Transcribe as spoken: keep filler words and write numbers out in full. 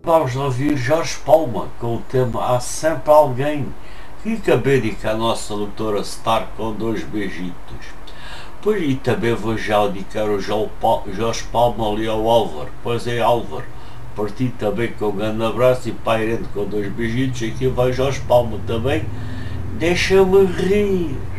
Vamos ouvir Jorge Palma com o tema Há Sempre Alguém, e acabei de dedicar a nossa doutora Star com dois beijitos. Pois, e também vou já dedicar o Jorge Palma ali ao Álvaro. Pois é, Álvaro, por ti também com um grande abraço, e para a Irene com dois beijitos. Aqui vai Jorge Palma também. Deixa-me rir.